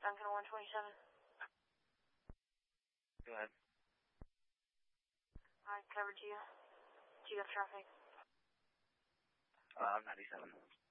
Duncan 127. Go ahead. I covered you. Do you have traffic? 97.